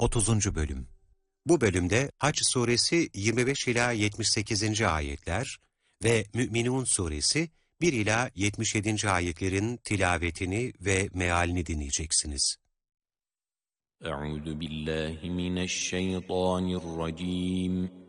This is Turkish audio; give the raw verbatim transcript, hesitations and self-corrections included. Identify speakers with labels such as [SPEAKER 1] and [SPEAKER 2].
[SPEAKER 1] otuzuncu Bölüm. Bu bölümde Hac suresi yirmi beş ila yetmiş sekizinci ayetler ve Mü'minun suresi bir ila yetmiş yedinci ayetlerin tilavetini ve mealini dinleyeceksiniz.
[SPEAKER 2] Euzu billahi mineşşeytanirracim.